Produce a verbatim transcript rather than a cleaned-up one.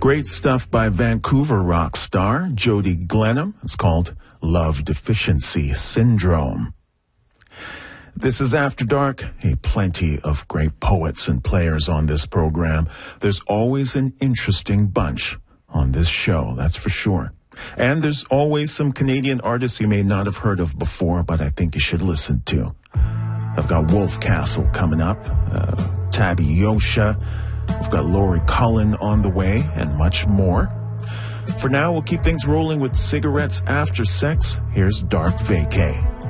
Great stuff by Vancouver rock star Jody Glenham. It's called Love Deficiency Syndrome. This is After Dark. Hey, plenty of great poets and players on this program. There's always an interesting bunch on this show, that's for sure. And there's always some Canadian artists you may not have heard of before, but I think you should listen to. I've got Wolf Castle coming up, uh, Tabby Yosha, we've got Laurie Cullen on the way, and much more. For now, we'll keep things rolling with Cigarettes After Sex. Here's Dark Vacay.